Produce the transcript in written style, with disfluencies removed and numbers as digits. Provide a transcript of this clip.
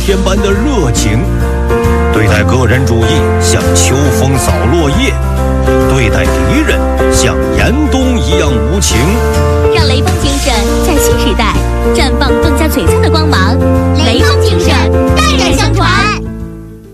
天般的热情。对待个人主义像秋风扫落叶，对待敌人像严冬一样无情。 让雷锋精神在新时代绽放更加璀璨的光芒。雷锋精神，代代相传。